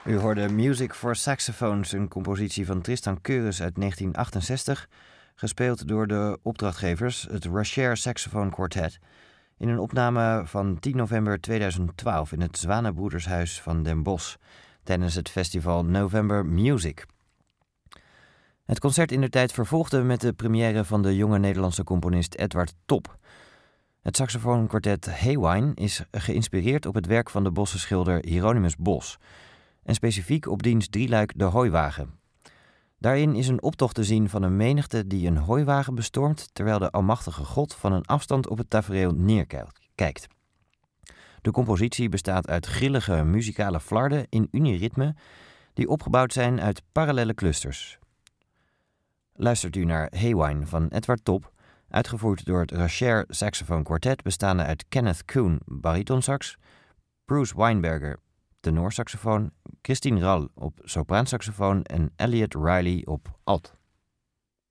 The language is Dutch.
U hoorde Music for Saxophones, een compositie van Tristan Keurus uit 1968, gespeeld door de opdrachtgevers, het Racher Saxophone Quartet, in een opname van 10 november 2012 in het Zwanenbroedershuis van Den Bosch, tijdens het festival November Music. Het concert indertijd vervolgde met de première van de jonge Nederlandse componist Edward Top. Het saxofoonkwartet Haywine is geïnspireerd op het werk van de Bosse schilder Hieronymus Bos, en specifiek op diens drieluik De Hooiwagen. Daarin is een optocht te zien van een menigte die een hooiwagen bestormt, terwijl de almachtige God van een afstand op het tafereel neerkijkt. De compositie bestaat uit grillige muzikale flarden in uniritme die opgebouwd zijn uit parallelle clusters. Luistert u naar Haywine van Edward Top, uitgevoerd door het Racher Saxophone Quartet bestaande uit Kenneth Kuhn, baritonsax, Bruce Weinberger, tenorsaxofoon, Christine Rall op sopraansaxofoon en Elliot Riley op alt.